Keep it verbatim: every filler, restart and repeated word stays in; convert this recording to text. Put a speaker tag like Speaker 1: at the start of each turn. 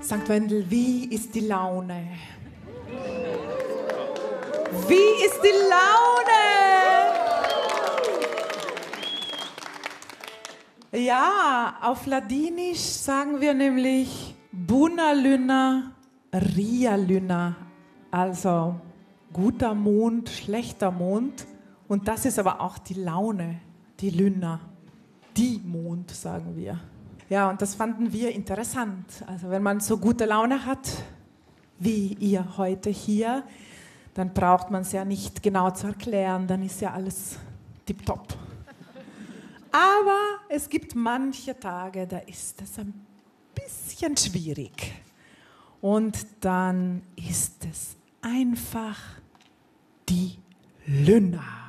Speaker 1: Sankt Wendel, wie ist die Laune? Wie ist die Laune? Ja, auf Ladinisch sagen wir nämlich Buna Luna, Ria Luna, also guter Mond, schlechter Mond. Und das ist aber auch die Laune, die Luna, die Mond, sagen wir. Ja, und das fanden wir interessant. Also wenn man so gute Laune hat, wie ihr heute hier, dann braucht man es ja nicht genau zu erklären, dann ist ja alles tipptopp. Aber es gibt manche Tage, da ist es ein bisschen schwierig. Und dann ist es einfach die Luna.